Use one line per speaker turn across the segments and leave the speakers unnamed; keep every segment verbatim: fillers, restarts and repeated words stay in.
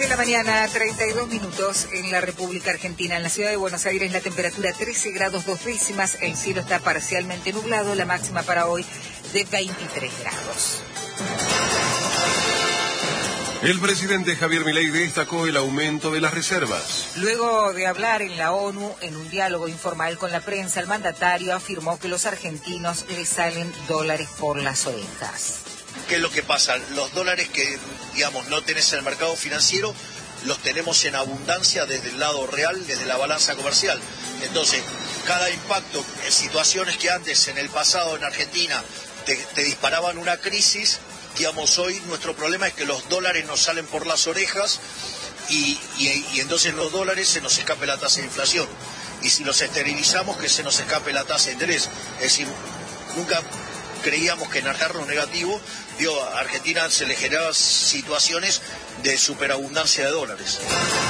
de la mañana, treinta y dos minutos en la República Argentina. En la ciudad de Buenos Aires la temperatura trece grados dos décimas, el cielo está parcialmente nublado, la máxima para hoy de veintitrés grados.
El presidente Javier Milei destacó el aumento de las reservas.
Luego de hablar en la ONU en un diálogo informal con la prensa, el mandatario afirmó que los argentinos les salen dólares por las orejas.
¿Qué es lo que pasa? Los dólares que, digamos, no tenés en el mercado financiero, los tenemos en abundancia desde el lado real, desde la balanza comercial. Entonces, cada impacto en situaciones que antes, en el pasado, en Argentina, te, te disparaban una crisis, digamos, hoy nuestro problema es que los dólares nos salen por las orejas y, y, y entonces los dólares se nos escape la tasa de inflación. Y si los esterilizamos, que se nos escape la tasa de interés. Es decir, nunca creíamos que en arcarnos negativo, digo, a Argentina se le generaban situaciones de superabundancia de dólares.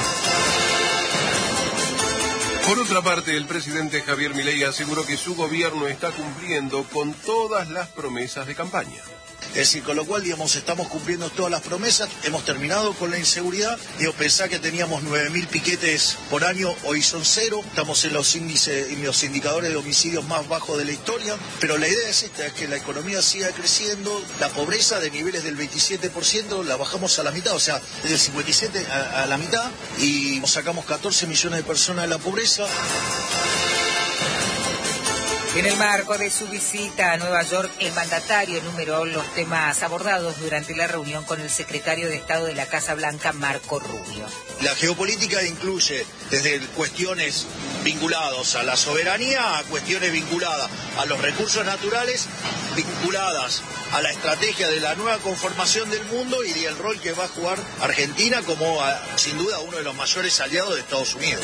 Por otra parte, el presidente Javier Milei aseguró que su gobierno está cumpliendo con todas las promesas de campaña.
Es decir, con lo cual, digamos, estamos cumpliendo todas las promesas, hemos terminado con la inseguridad. Digo, pensá que teníamos nueve mil piquetes por año, hoy son cero, estamos en los índices, en los indicadores de homicidios más bajos de la historia, pero la idea es esta, es que la economía siga creciendo, la pobreza de niveles del veintisiete por ciento la bajamos a la mitad, o sea, del cincuenta y siete por ciento a, a la mitad, y sacamos catorce millones de personas de la pobreza.
En el marco de su visita a Nueva York, el mandatario enumeró los temas abordados durante la reunión con el secretario de Estado de la Casa Blanca, Marco Rubio.
La geopolítica incluye desde cuestiones vinculadas a la soberanía a cuestiones vinculadas a los recursos naturales, vinculadas a la estrategia de la nueva conformación del mundo y el rol que va a jugar Argentina como, sin duda, uno de los mayores aliados de Estados Unidos.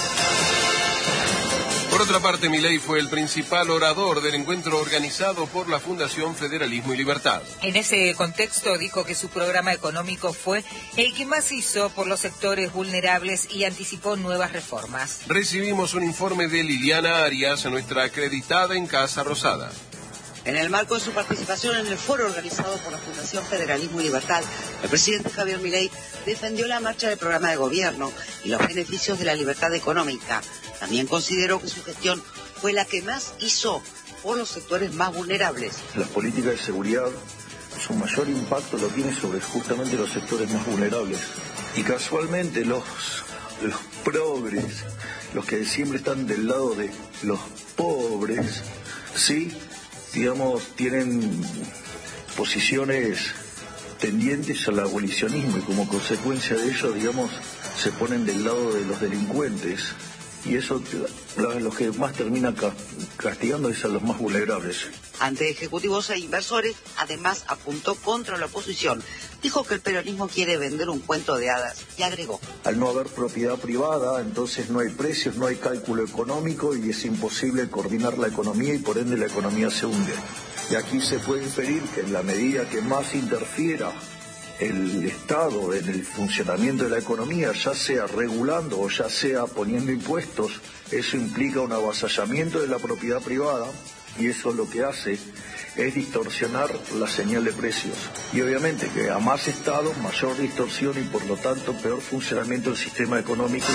Por otra parte, Milei fue el principal orador del encuentro organizado por la Fundación Federalismo y Libertad.
En ese contexto dijo que su programa económico fue el que más hizo por los sectores vulnerables y anticipó nuevas reformas.
Recibimos un informe de Liliana Arias, nuestra acreditada en Casa Rosada.
En el marco de su participación en el foro organizado por la Fundación Federalismo y Libertad, el presidente Javier Milei defendió la marcha del programa de gobierno y los beneficios de la libertad económica. También consideró que su gestión fue la que más hizo por los sectores más vulnerables.
Las políticas de seguridad, su mayor impacto lo tiene sobre justamente los sectores más vulnerables. Y casualmente los, los progres, los que siempre están del lado de los pobres, sí, digamos, tienen posiciones tendientes al abolicionismo y como consecuencia de ello, digamos, se ponen del lado de los delincuentes y eso los que más termina castigando es a los más vulnerables.
Ante ejecutivos e inversores, además apuntó contra la oposición. Dijo que el peronismo quiere vender un cuento de hadas y agregó:
al no haber propiedad privada, entonces no hay precios, no hay cálculo económico y es imposible coordinar la economía y por ende la economía se hunde. Y aquí se puede inferir que en la medida que más interfiera el Estado en el funcionamiento de la economía, ya sea regulando o ya sea poniendo impuestos, eso implica un avasallamiento de la propiedad privada y eso lo que hace es distorsionar la señal de precios. Y obviamente que a más Estado, mayor distorsión y por lo tanto peor funcionamiento del sistema económico.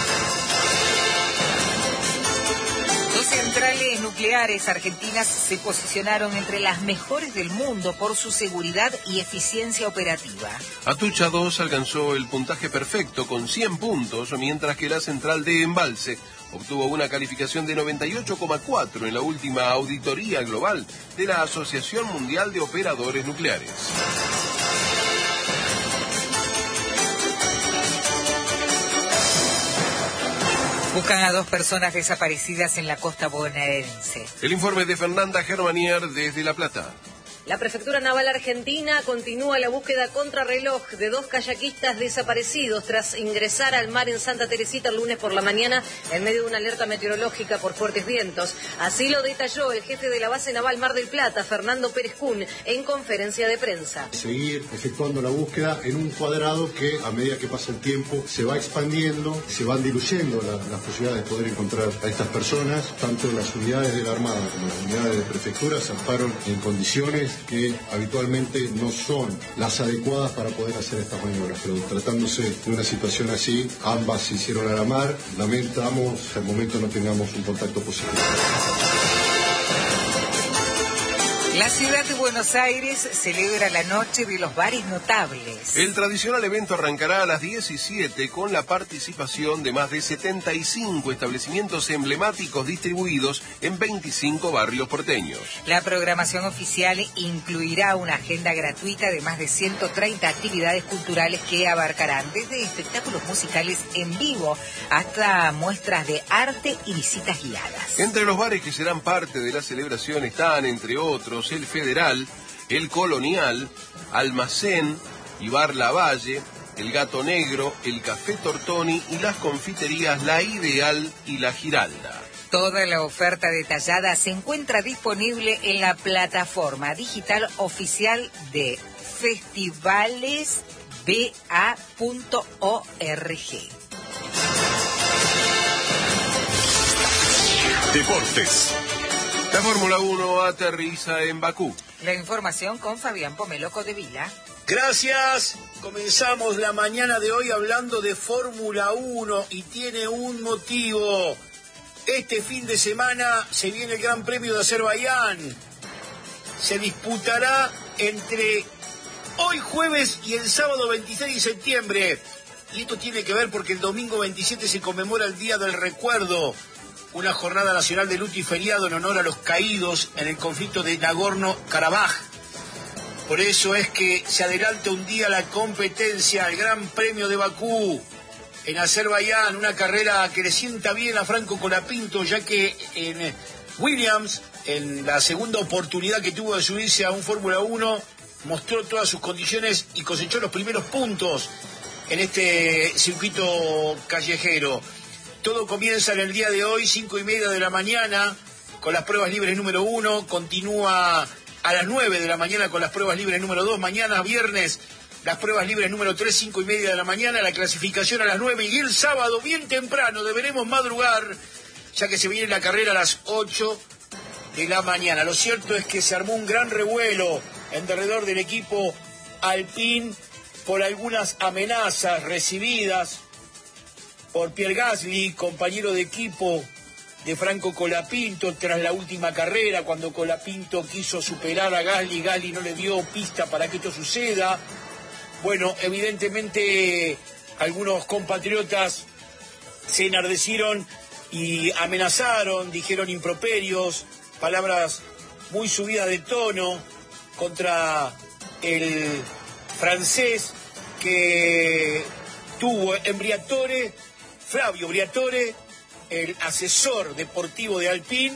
Dos centrales nucleares argentinas se posicionaron entre las mejores del mundo por su seguridad y eficiencia operativa.
Atucha dos alcanzó el puntaje perfecto con cien puntos, mientras que la central de Embalse obtuvo una calificación de noventa y ocho coma cuatro en la última auditoría global de la Asociación Mundial de Operadores Nucleares.
Buscan a dos personas desaparecidas en la costa bonaerense.
El informe de Fernanda Germanier desde La Plata.
La Prefectura Naval Argentina continúa la búsqueda contrarreloj de dos kayakistas desaparecidos tras ingresar al mar en Santa Teresita el lunes por la mañana en medio de una alerta meteorológica por fuertes vientos. Así lo detalló el jefe de la base naval Mar del Plata, Fernando Pérez Kuhn, en conferencia de prensa.
Seguir efectuando la búsqueda en un cuadrado que a medida que pasa el tiempo se va expandiendo, se van diluyendo la, las posibilidades de poder encontrar a estas personas. Tanto las unidades de la Armada como las unidades de Prefectura zarparon en condiciones que habitualmente no son las adecuadas para poder hacer estas maniobras, pero tratándose de una situación así, ambas se hicieron a la mar. Lamentamos al momento no tengamos un contacto positivo.
La ciudad de Buenos Aires celebra la Noche de los Bares Notables.
El tradicional evento arrancará a las diecisiete con la participación de más de setenta y cinco establecimientos emblemáticos distribuidos en veinticinco barrios porteños.
La programación oficial incluirá una agenda gratuita de más de ciento treinta actividades culturales que abarcarán desde espectáculos musicales en vivo hasta muestras de arte y visitas guiadas.
Entre los bares que serán parte de la celebración están, entre otros, el Federal, el Colonial, Almacén y Bar Lavalle, el Gato Negro, el Café Tortoni y las confiterías La Ideal y La Giralda.
Toda la oferta detallada se encuentra disponible en la plataforma digital oficial de festivales b a punto org.
Deportes.
La Fórmula uno aterriza en Bakú.
La información con Fabián Pomeloco de Vila.
Gracias. Comenzamos la mañana de hoy hablando de Fórmula uno y tiene un motivo. Este fin de semana se viene el Gran Premio de Azerbaiyán. Se disputará entre hoy jueves y el sábado veintiséis de septiembre. Y esto tiene que ver porque el domingo veintisiete se conmemora el Día del Recuerdo. Una jornada nacional de luto y feriado en honor a los caídos en el conflicto de Nagorno-Karabaj. Por eso es que se adelanta un día la competencia, el Gran Premio de Bakú, en Azerbaiyán, una carrera que le sienta bien a Franco Colapinto, ya que en Williams, en la segunda oportunidad que tuvo de subirse a un Fórmula uno, mostró todas sus condiciones y cosechó los primeros puntos en este circuito callejero. Todo comienza en el día de hoy, cinco y media de la mañana, con las pruebas libres número uno. Continúa a las nueve de la mañana con las pruebas libres número dos. Mañana, viernes, las pruebas libres número tres, cinco y media de la mañana. La clasificación a las nueve. Y el sábado, bien temprano, deberemos madrugar, ya que se viene la carrera a las ocho de la mañana. Lo cierto es que se armó un gran revuelo en derredor del equipo Alpine por algunas amenazas recibidas por Pierre Gasly, compañero de equipo de Franco Colapinto, tras la última carrera, cuando Colapinto quiso superar a Gasly, Gasly no le dio pista para que esto suceda. Bueno, evidentemente algunos compatriotas se enardecieron y amenazaron, dijeron improperios, palabras muy subidas de tono contra el francés que tuvo en Briatore, Flavio Briatore, el asesor deportivo de Alpine,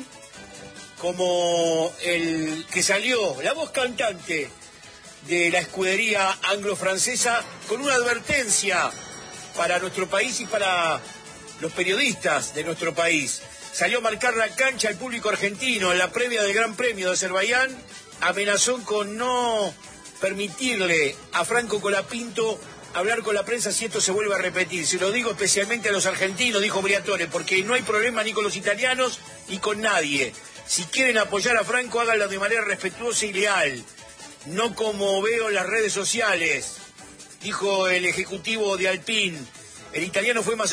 como el que salió, la voz cantante de la escudería anglo-francesa, con una advertencia para nuestro país y para los periodistas de nuestro país. Salió a marcar la cancha al público argentino en la previa del Gran Premio de Azerbaiyán, amenazó con no permitirle a Franco Colapinto hablar con la prensa si esto se vuelve a repetir. Se lo digo especialmente a los argentinos, dijo Briatore, porque no hay problema ni con los italianos ni con nadie. Si quieren apoyar a Franco, háganlo de manera respetuosa y leal, no como veo en las redes sociales, dijo el ejecutivo de Alpine. El italiano fue más